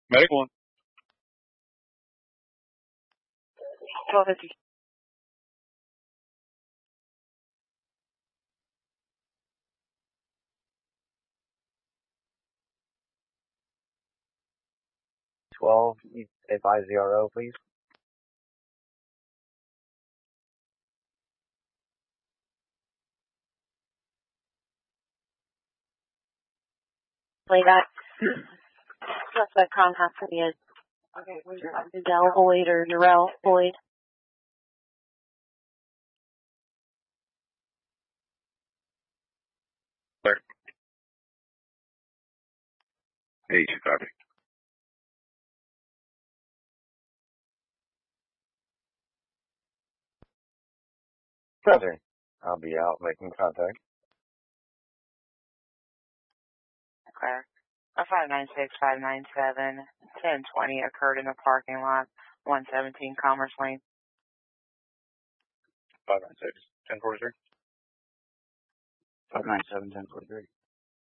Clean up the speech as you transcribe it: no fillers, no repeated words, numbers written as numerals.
Medic 1. 1250. Advise ZRO, please. Play that. Suspect contact for the edge. Okay, where's your Del Boyd or Narelle Boyd? Clear. Hey, copy. Roger. I'll be out making contact. Okay. A 596-597, 1020 occurred in the parking lot, 117 Commerce Lane. 596, 1043. 597, 1043.